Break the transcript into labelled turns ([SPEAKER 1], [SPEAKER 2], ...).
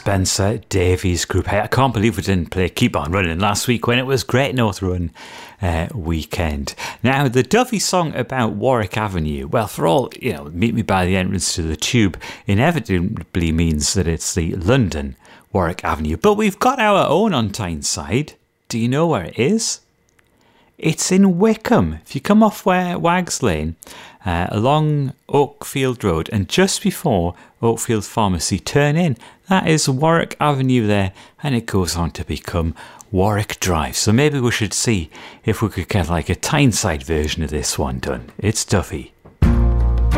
[SPEAKER 1] Spencer Davies Group. Hey, I can't believe we didn't play Keep On Running last week when it was Great North Run weekend. Now, the Duffy song about Warwick Avenue, well, for all, meet me by the entrance to the Tube, inevitably means that it's the London Warwick Avenue. But we've got our own on Tyneside. Do you know where it is? It's in Wickham. If you come off Wags Lane, along Oakfield Road, and just before Oakfield Pharmacy, turn in. That is Warwick Avenue there, and it goes on to become Warwick Drive. So maybe we should see if we could get like a Tyneside version of this one done. It's Duffy.